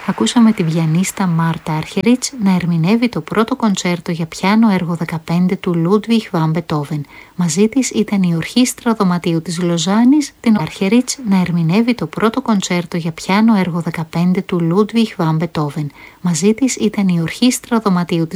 Ακούσαμε τη πιανίστα Μάρτα Αρχερίτς να ερμηνεύει το πρώτο κοντσέρτο για πιάνο έργο 15 του Λούντβιχ βαν Μπετόβεν. Μαζί της ήταν η Ορχήστρα Δωματίου της Λοζάνης, την Αρχερίτς να ερμηνεύει το πρώτο κοντσέρτο για πιάνο έργο 15 του Λούντβιχ βαν Μπετόβεν. Μαζί της ήταν η Ορχήστρα Δωματίου της